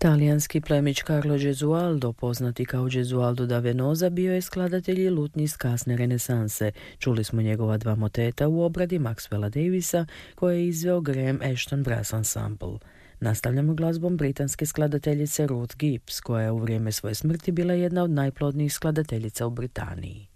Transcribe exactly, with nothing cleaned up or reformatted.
Talijanski plemić Carlo Gesualdo, poznati kao Gesualdo da Venosa, bio je skladatelj i lutnist kasne renesanse. Čuli smo njegova dva moteta u obradi Maxwella Davisa koje je izveo Graham Ashton Brass Ensemble. Nastavljamo glazbom britanske skladateljice Ruth Gibbs, koja je u vrijeme svoje smrti bila jedna od najplodnijih skladateljica u Britaniji.